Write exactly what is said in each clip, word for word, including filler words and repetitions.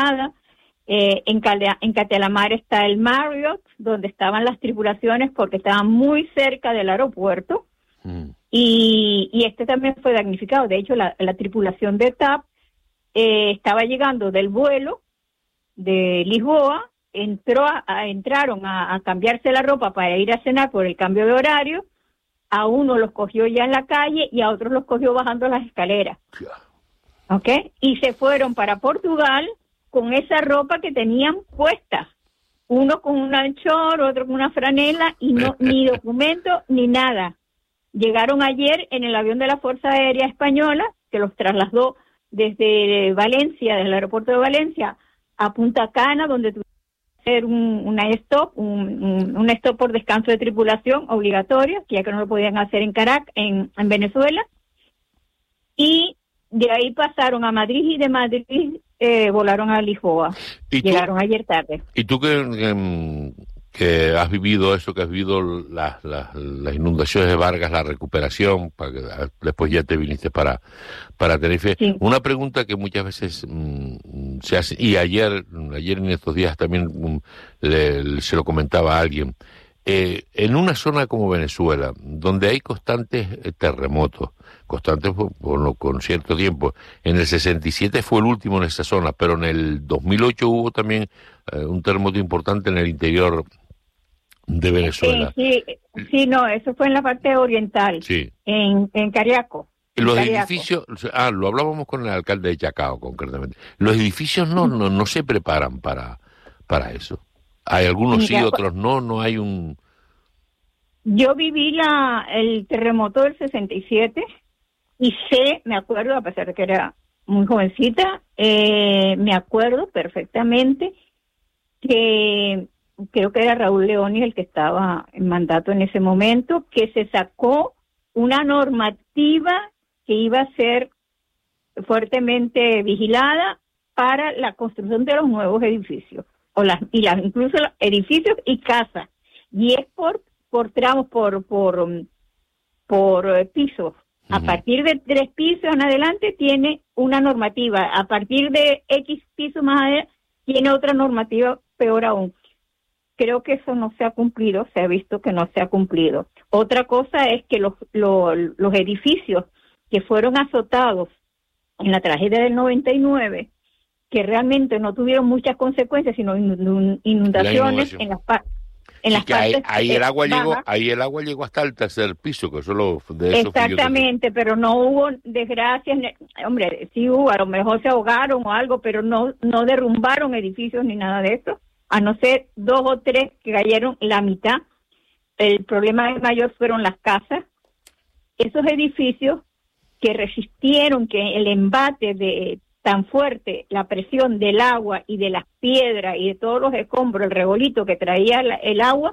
Granada. Eh, en, Calea, en Catelamar está el Marriott, donde estaban las tripulaciones porque estaban muy cerca del aeropuerto. Mm. Y, y este también fue damnificado. De hecho, la, la tripulación de T A P eh, estaba llegando del vuelo de Lisboa, entró a, a, entraron a, a cambiarse la ropa para ir a cenar por el cambio de horario. A uno los cogió ya en la calle y a otros los cogió bajando las escaleras. ¿Ok? Y se fueron para Portugal con esa ropa que tenían puesta. Uno con un anchor, otro con una franela, y no ni documento ni nada. Llegaron ayer en el avión de la Fuerza Aérea Española, que los trasladó desde Valencia, desde el aeropuerto de Valencia, a Punta Cana, donde tuvieron que hacer un, una stop, un, un, un stop por descanso de tripulación obligatorio, ya que no lo podían hacer en Caracas, en, en Venezuela. Y de ahí pasaron a Madrid y de Madrid eh, volaron a Lisboa. Llegaron tú, ayer tarde. ¿Y tú que, que, que has vivido eso, que has vivido las, las, las inundaciones de Vargas, la recuperación, para que después ya te viniste para, para Tenerife? Sí. Una pregunta que muchas veces mmm, se hace, y ayer, ayer en estos días también mmm, le, le, se lo comentaba a alguien. Eh, en una zona como Venezuela, donde hay constantes eh, terremotos, constantes por, por, con cierto tiempo, en el sesenta y siete fue el último en esa zona, pero en el dos mil ocho hubo también eh, un terremoto importante en el interior de Venezuela. Sí, sí, sí, no, eso fue en la parte oriental, sí. en, en Cariaco. Los Cariaco. edificios, ah, lo hablábamos con el alcalde de Chacao concretamente, los edificios no, no, no se preparan para, para eso. Hay algunos sí, otros no, no hay un... Yo viví la el terremoto del sesenta y siete y sé, me acuerdo, a pesar de que era muy jovencita, eh, me acuerdo perfectamente que creo que era Raúl Leoni el que estaba en mandato en ese momento, que se sacó una normativa que iba a ser fuertemente vigilada para la construcción de los nuevos edificios. O las, y las, incluso los edificios y casas, y es por por tramos, por por por eh, pisos. Uh-huh. A partir de tres pisos en adelante tiene una normativa, a partir de X pisos más adelante tiene otra normativa peor aún. Creo que eso no se ha cumplido, se ha visto que no se ha cumplido. Otra cosa es que los los, los edificios que fueron azotados en la tragedia del noventa y nueve, que realmente no tuvieron muchas consecuencias, sino inundaciones en las, pa- en las partes ahí, ahí el agua bajas. llegó, ahí el agua llegó hasta el tercer piso, que solo de eso exactamente, pero no hubo desgracias, hombre, sí hubo, a lo mejor se ahogaron o algo, pero no no derrumbaron edificios ni nada de eso, a no ser dos o tres que cayeron la mitad. El problema mayor fueron las casas, esos edificios que resistieron que el embate de tan fuerte, la presión del agua y de las piedras y de todos los escombros, el regolito que traía la, el agua,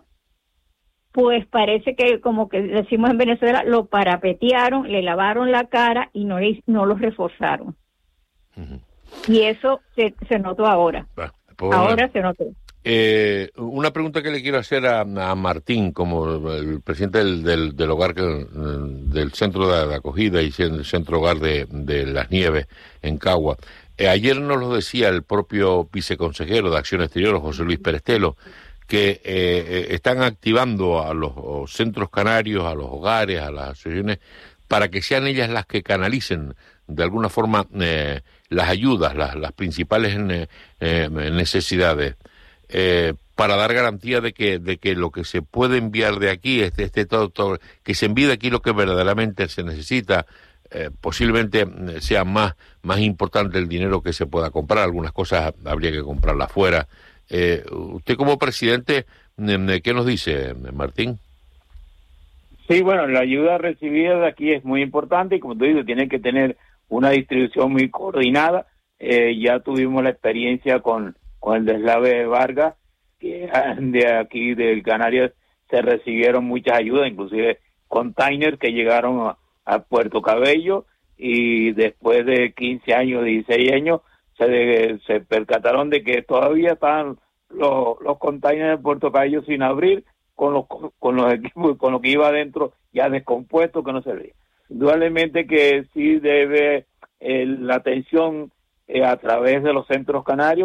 pues parece que, como que decimos en Venezuela, lo parapetearon, le lavaron la cara y no, no los reforzaron. Uh-huh. Y eso se, se notó ahora. Bah, pues, ahora se notó. Eh, una pregunta que le quiero hacer a, a Martín, como el presidente del, del, del hogar, que, del centro de acogida y el centro hogar de, de Las Nieves, en Cagua. Eh, ayer nos lo decía el propio viceconsejero de Acción Exterior, José Luis Perestelo, que eh, están activando a los centros canarios, a los hogares, a las asociaciones, para que sean ellas las que canalicen de alguna forma eh, las ayudas, las, las principales eh, eh, necesidades. Eh, para dar garantía de que de que lo que se puede enviar de aquí, este, este todo, todo, que se envíe de aquí lo que verdaderamente se necesita, eh, posiblemente sea más, más importante el dinero que se pueda comprar, algunas cosas habría que comprarlas fuera. Eh, usted como presidente, ¿qué nos dice, Martín? Sí, bueno, la ayuda recibida de aquí es muy importante y como tú dices, tiene que tener una distribución muy coordinada. Eh, ya tuvimos la experiencia con con el deslave de Vargas, que de aquí del Canarias se recibieron muchas ayudas, inclusive containers que llegaron a, a Puerto Cabello, y después de quince años, dieciséis años, se, de, se percataron de que todavía estaban los, los containers de Puerto Cabello sin abrir, con los, con los equipos, con lo que iba adentro ya descompuesto, que no se veía. Indudablemente que sí debe eh, la atención eh, a través de los centros canarios,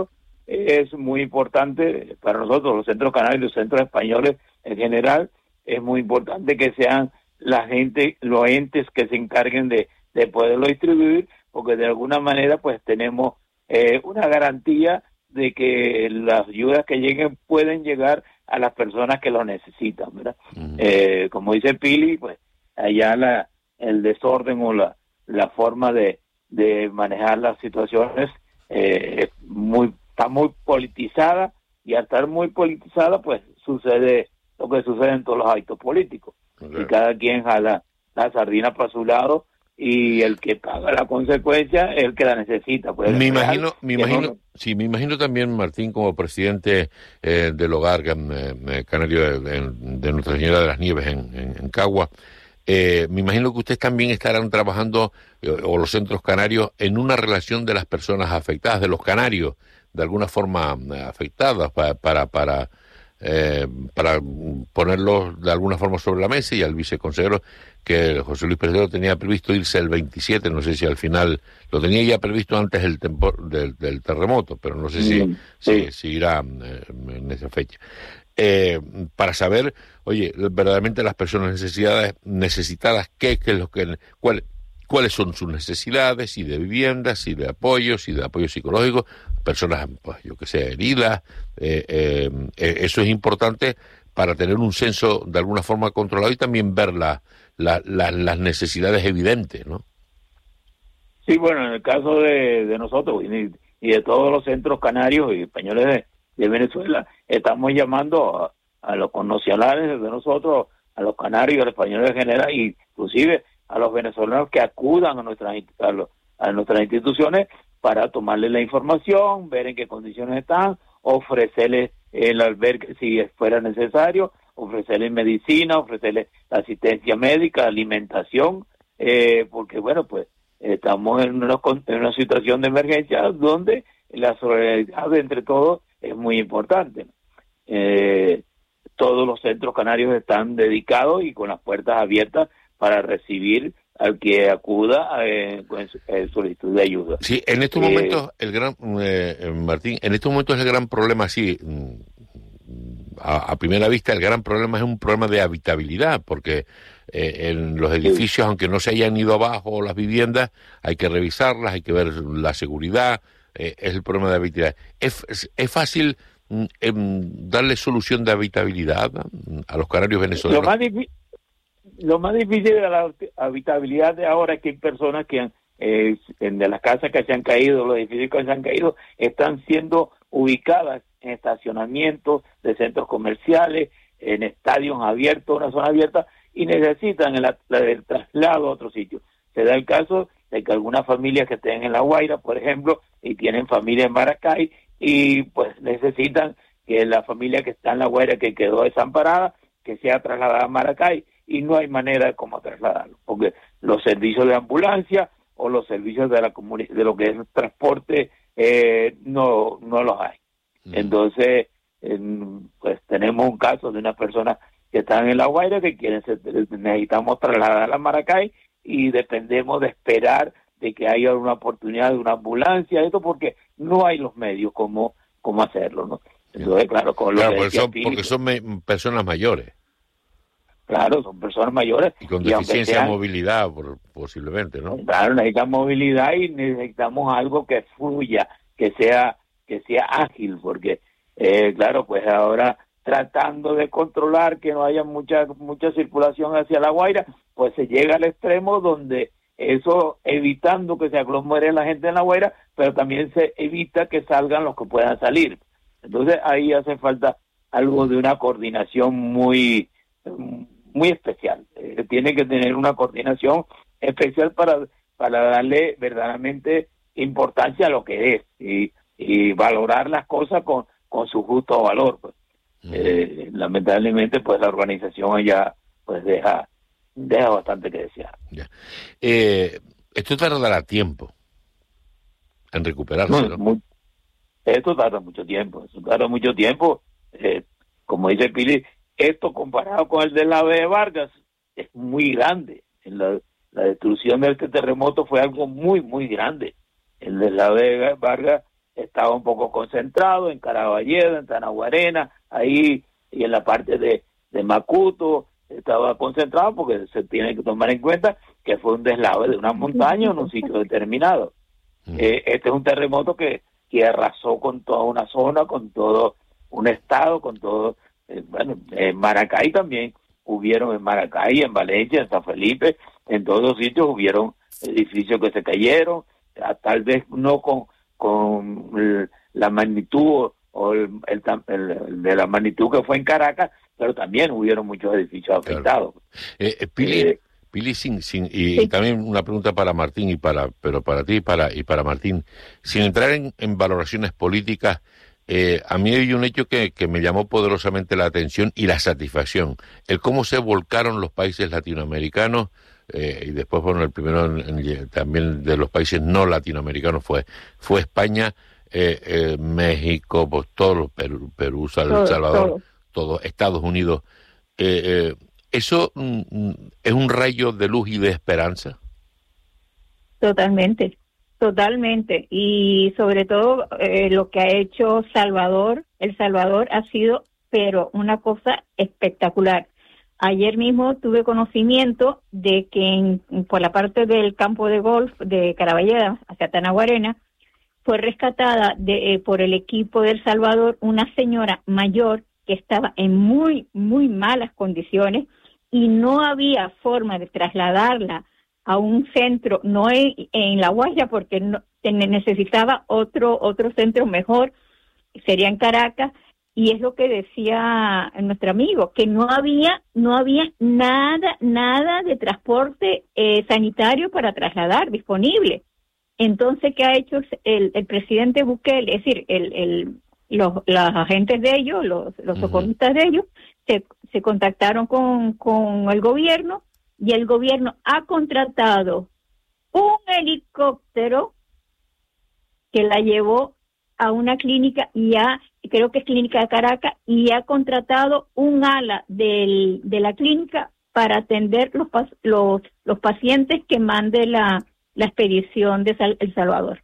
es muy importante para nosotros, los centros canarios, los centros españoles en general, es muy importante que sean la gente, los entes que se encarguen de, de poderlo distribuir, porque de alguna manera pues tenemos eh, una garantía de que las ayudas que lleguen pueden llegar a las personas que lo necesitan, ¿verdad? Uh-huh. Eh, como dice Pili, pues allá la el desorden o la, la forma de, de manejar las situaciones eh, es muy está muy politizada, y al estar muy politizada pues sucede lo que sucede en todos los actos políticos. Okay. Y cada quien jala la sardina para su lado, y el que paga la consecuencia es el que la necesita. Pues, me imagino, me imagino, no... sí, me imagino también, Martín, como presidente eh, del hogar eh, canario de, de Nuestra Señora de las Nieves en, en, en Cagua, eh, me imagino que ustedes también estarán trabajando, eh, o los centros canarios, en una relación de las personas afectadas, de los canarios, de alguna forma afectadas, para... para, para Eh, para ponerlo de alguna forma sobre la mesa, y al viceconsejero que José Luis Pérez tenía previsto irse el veintisiete, no sé si al final lo tenía ya previsto antes del, tempo, del, del terremoto, pero no sé si, mm, sí. si, si irá eh, en esa fecha. Eh, para saber, oye, verdaderamente las personas necesitadas, necesitadas qué, qué es lo que, cuál, cuáles son sus necesidades, y de viviendas, y de apoyos, y de apoyo psicológico, personas, pues yo que sé, heridas, eh, eh, eh, eso es importante para tener un censo de alguna forma controlado y también ver la, la, la, las necesidades evidentes, ¿no? Sí, bueno, en el caso de, de nosotros y, y de todos los centros canarios y españoles de, de Venezuela, estamos llamando a, a los connacionales de nosotros, a los canarios, a los españoles en general, y inclusive a los venezolanos que acudan a nuestras a, los, a nuestras instituciones para tomarles la información, ver en qué condiciones están, ofrecerles el albergue si fuera necesario, ofrecerles medicina, ofrecerles asistencia médica, alimentación, eh, porque bueno, pues estamos en una, en una situación de emergencia donde la solidaridad entre todos es muy importante. Eh, todos los centros canarios están dedicados y con las puertas abiertas para recibir al que acuda eh, con solicitud de ayuda. Sí, en estos eh, momentos, el gran, eh, Martín, en estos momentos el gran problema, sí, a, a primera vista, el gran problema es un problema de habitabilidad, porque eh, en los edificios, sí, aunque no se hayan ido abajo las viviendas, hay que revisarlas, hay que ver la seguridad, eh, es el problema de habitabilidad. ¿Es, es, es fácil eh, darle solución de habitabilidad a los canarios venezolanos? Lo más difícil Lo más difícil de la habitabilidad de ahora es que hay personas que han, eh, de las casas que se han caído, los edificios que se han caído, están siendo ubicadas en estacionamientos de centros comerciales, en estadios abiertos, una zona abierta, y necesitan el, el traslado a otro sitio. Se da el caso de que algunas familias que estén en La Guaira, por ejemplo, y tienen familia en Maracay, y pues necesitan que la familia que está en La Guaira, que quedó desamparada, que sea trasladada a Maracay, y no hay manera de cómo trasladarlo, porque los servicios de ambulancia o los servicios de la comuni- de lo que es el transporte eh, no no los hay. Mm. Entonces, en, pues tenemos un caso de una persona que están en La Guaira que quieren ser, necesitamos trasladar a Maracay, y dependemos de esperar de que haya una oportunidad de una ambulancia, esto porque no hay los medios como cómo hacerlo, ¿no? Entonces, claro, con lo claro, que porque son, Pili, porque son me, personas mayores. Claro, son personas mayores. Y con deficiencia de movilidad, por, posiblemente, ¿no? Claro, necesitamos movilidad y necesitamos algo que fluya, que sea que sea ágil, porque, eh, claro, pues ahora tratando de controlar que no haya mucha mucha circulación hacia La Guaira, pues se llega al extremo donde eso, evitando que se aglomere la gente en La Guaira, pero también se evita que salgan los que puedan salir. Entonces ahí hace falta algo de una coordinación muy muy especial. Eh, tiene que tener una coordinación especial para para darle verdaderamente importancia a lo que es y, y valorar las cosas con, con su justo valor. Pues. Uh-huh. Eh, lamentablemente, pues la organización allá pues deja deja bastante que desear. Ya. Eh, esto tardará tiempo en recuperarse, ¿no? Muy, esto tarda mucho tiempo, esto tarda mucho tiempo. Eh, como dice Pili, esto comparado con el de la de Vargas es muy grande. En la, la destrucción de este terremoto fue algo muy, muy grande. El de la de Vargas estaba un poco concentrado en Caraballedo, en Tanaguarena, ahí y en la parte de, de Macuto, estaba concentrado porque se tiene que tomar en cuenta que fue un deslave de una montaña en un sitio determinado. Uh-huh. Eh, este es un terremoto que, que arrasó con toda una zona, con todo un estado, con todo, eh, bueno, en Maracay también hubieron, en Maracay, en Valencia, en San Felipe, en todos los sitios hubieron edificios que se cayeron, tal vez no con, con la magnitud o el, el, el, el de la magnitud que fue en Caracas, pero también hubieron muchos edificios afectados. Claro. Eh, eh, Pili, eh, Pili sin, sin, y, sí. y también una pregunta para Martín y para, pero para ti y para y para Martín, sin entrar en, en valoraciones políticas, eh, a mí hay un hecho que, que me llamó poderosamente la atención y la satisfacción, el cómo se volcaron los países latinoamericanos. Eh, y después, bueno, el primero en, en, también de los países no latinoamericanos fue fue España, eh, eh, México, pues todos los Perú, Perú El Salvador, todo, todo Estados Unidos. Eh, eh, ¿Eso mm, es un rayo de luz y de esperanza? Totalmente, totalmente. Y sobre todo eh, lo que ha hecho Salvador, El Salvador ha sido, pero una cosa espectacular. Ayer mismo tuve conocimiento de que en, por la parte del campo de golf de Caraballeda hacia Tanaguarena fue rescatada de, eh, por el equipo de El Salvador una señora mayor que estaba en muy, muy malas condiciones y no había forma de trasladarla a un centro, no en, en La Guaira porque no, necesitaba otro, otro centro mejor, sería en Caracas. Y es lo que decía nuestro amigo, que no había no había nada, nada de transporte eh, sanitario para trasladar disponible. Entonces, ¿qué ha hecho el, el presidente Bukele? Es decir, el, el, los, los agentes de ellos, los, los uh-huh. socorristas de ellos, se, se contactaron con, con el gobierno y el gobierno ha contratado un helicóptero que la llevó a una clínica y ha creo que es Clínica de Caracas, y ha contratado un ala del, de la clínica para atender los los, los pacientes que mande la, la expedición de Sal, El Salvador.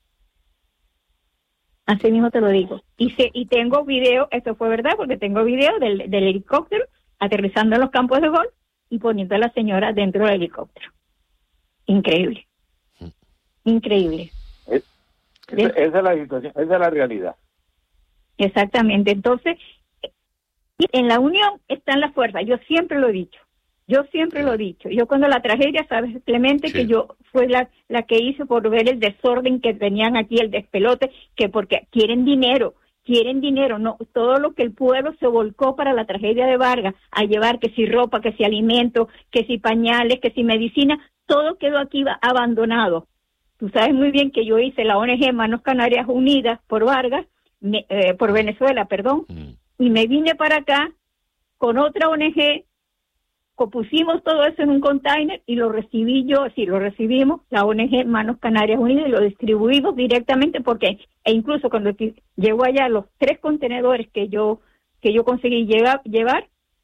Así mismo te lo digo. Y se, y tengo video, eso fue verdad, porque tengo video del, del helicóptero aterrizando en los campos de golf y poniendo a la señora dentro del helicóptero. Increíble. Increíble. Es, esa, esa es la situación, esa es la realidad. Exactamente. Entonces, en la unión están las fuerzas. Yo siempre lo he dicho. Yo siempre lo he dicho. Yo cuando la tragedia, sabes, Clemente, sí. que yo fue la, la que hice por ver el desorden que tenían aquí, el despelote, que porque quieren dinero, quieren dinero. No, todo lo que el pueblo se volcó para la tragedia de Vargas, a llevar que si ropa, que si alimento, que si pañales, que si medicina, todo quedó aquí abandonado. Tú sabes muy bien que yo hice la O N G Manos Canarias Unidas por Vargas, Me, eh, por Venezuela, perdón, mm. y me vine para acá con otra O N G, pusimos todo eso en un container y lo recibí yo, sí, lo recibimos, la O N G Manos Canarias Unidas, y lo distribuimos directamente porque, e incluso cuando llegó allá los tres contenedores que yo que yo conseguí llevar, llevar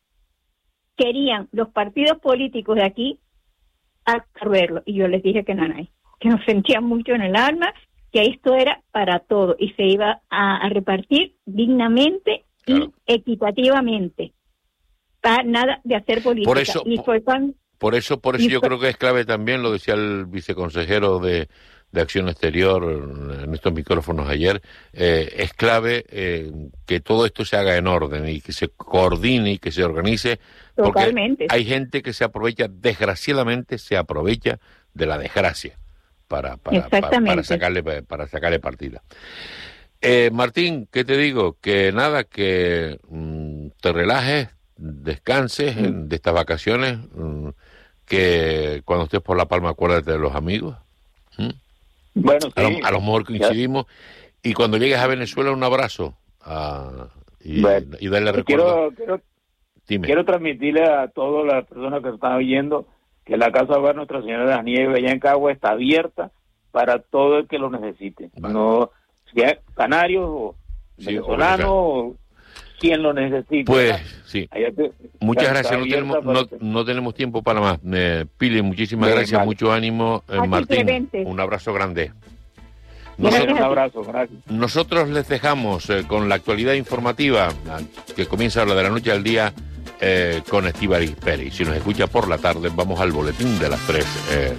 querían los partidos políticos de aquí absorberlo, y yo les dije que no, no, que nos sentían mucho en el alma, que esto era para todo y se iba a, a repartir dignamente claro. y equitativamente, para nada de hacer política. Por eso, y fue cuando, por eso, por eso yo fue, creo que es clave también, lo decía el viceconsejero de, de Acción Exterior en estos micrófonos ayer, eh, es clave eh, que todo esto se haga en orden y que se coordine y que se organice, totalmente. Porque hay gente que se aprovecha, desgraciadamente se aprovecha de la desgracia. Para, para, para, para sacarle para sacarle partida. Eh, Martín, ¿qué te digo? Que nada, que mm, te relajes, descanses mm. en, de estas vacaciones, mm, que cuando estés por La Palma acuérdate de los amigos. ¿Mm? Bueno, sí. A lo, a lo mejor coincidimos. Ya. Y cuando llegues a Venezuela, un abrazo uh, y, bueno, y darle recuerdo. Quiero, quiero, quiero transmitirle a todas las personas que están oyendo que la Casa Hogar Nuestra Señora de las Nieves allá en Cagua está abierta para todo el que lo necesite. Vale. No sea canarios o sí, venezolanos o quien lo necesite. Pues ¿verdad? Sí. Te, muchas gracias. No tenemos, no, no tenemos tiempo para más. Eh, Pili, muchísimas Bien, gracias, vale. mucho ánimo. Eh, Martín, un abrazo grande. Nosotros, un abrazo, gracias. Nosotros les dejamos eh, con la actualidad informativa que comienza a la de la noche al día eh, con Estíbaliz Pérez. Si nos escucha por la tarde, vamos al boletín de las tres. Eh,